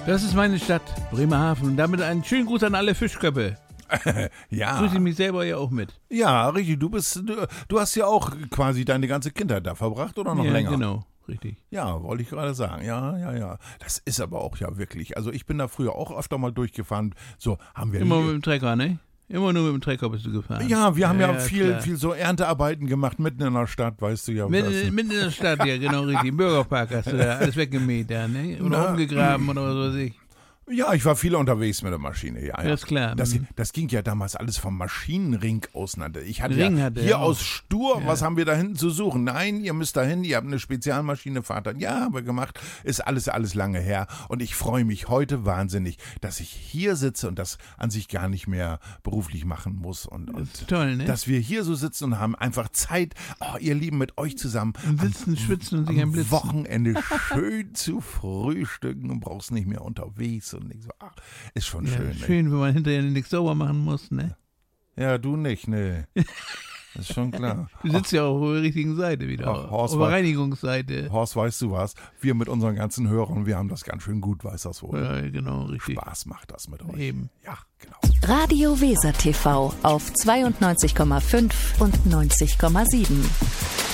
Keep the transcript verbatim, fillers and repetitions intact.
Das ist meine Stadt, Bremerhaven. Und damit einen schönen Gruß an alle Fischköppe. Ja. Grüße ich mich selber ja auch mit. Ja, richtig. Du bist, du, du hast ja auch quasi deine ganze Kindheit da verbracht oder noch ja, länger? Genau, richtig. Ja, wollte ich gerade sagen. Ja, ja, ja. Das ist aber auch ja wirklich. Also ich bin da früher auch öfter mal durchgefahren. So haben wir Immer nie- mit dem Trecker, ne? Immer nur mit dem Trecker bist du gefahren. Ja, wir haben ja, ja viel, klar. viel so Erntearbeiten gemacht mitten in der Stadt, weißt du ja. Mitten, was- mitten in der Stadt, ja, genau, richtig. Im Bürgerpark hast du da alles weggemäht, da, ne? Oder Na, umgegraben oder was weiß ich. Ja, ich war viel unterwegs mit der Maschine, ja. ja. Ja, ist klar. Das, Mhm. das ging ja damals alles vom Maschinenring auseinander. Ich hatte Ring ja hatte hier er auch. aus Stur, Ja. was haben wir da hinten zu suchen? Nein, ihr müsst da hin, ihr habt eine Spezialmaschine, Vater. Ja, haben wir gemacht. Ist alles, alles lange her. Und ich freue mich heute wahnsinnig, dass ich hier sitze und das an sich gar nicht mehr beruflich machen muss. Und, und Das ist toll, ne? dass wir hier so sitzen und haben einfach Zeit, oh, ihr Lieben, mit euch zusammen Und sitzen, schwitzen und sich am einblitzen. Wochenende schön zu frühstücken und brauchst nicht mehr unterwegs und nicht so. Ach, ist schon Ja, schön. ne? schön, wenn man hinterher nichts sauber machen muss, ne? Ja, du nicht, ne. Das ist schon klar. Du sitzt ja auch auf der richtigen Seite wieder. Ach, Horst auf der war- Reinigungsseite. Horst, weißt du was? Wir mit unseren ganzen Hörern, wir haben das ganz schön gut, weiß das wohl. Ja, genau, richtig. Spaß macht das mit euch. Eben. Ja, genau. Radio Weser T V auf zweiundneunzig Komma fünf und neunzig Komma sieben.